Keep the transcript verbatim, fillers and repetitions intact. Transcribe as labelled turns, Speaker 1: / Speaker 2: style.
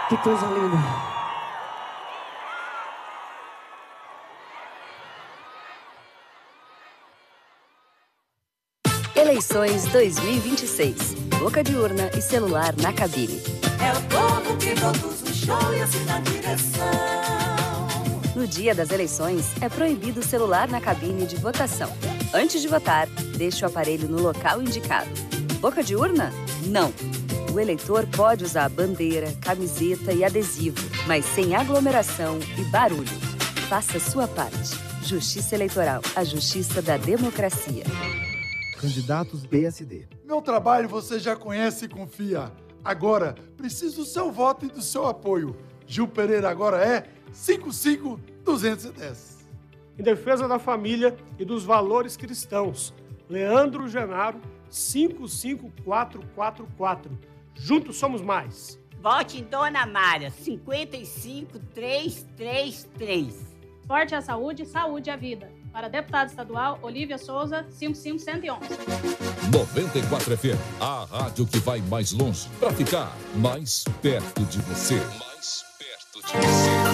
Speaker 1: Que coisa linda.
Speaker 2: Eleições dois mil e vinte e seis. Boca de urna e celular na cabine.
Speaker 3: É o povo que produz o show e assim na direção.
Speaker 2: No dia das eleições, é proibido o celular na cabine de votação. Antes de votar, deixe o aparelho no local indicado. Boca de urna? Não. O eleitor pode usar bandeira, camiseta e adesivo, mas sem aglomeração e barulho. Faça sua parte. Justiça Eleitoral, a justiça da democracia.
Speaker 4: Candidatos B S D.
Speaker 5: Meu trabalho você já conhece e confia. Agora, preciso do seu voto e do seu apoio. Gil Pereira agora é cinco cinco duzentos e dez.
Speaker 6: Em defesa da família e dos valores cristãos, Leandro Genaro, cinco cinco quatro quatro quatro. Juntos somos mais.
Speaker 7: Vote em Dona Mara, cinquenta e cinco trezentos e trinta e três.
Speaker 8: Esporte à saúde, saúde à vida. Para deputado estadual, Olívia Souza, cinco cinco um um um.
Speaker 9: noventa e quatro F M, a rádio que vai mais longe para ficar mais perto de você. Mais perto de você.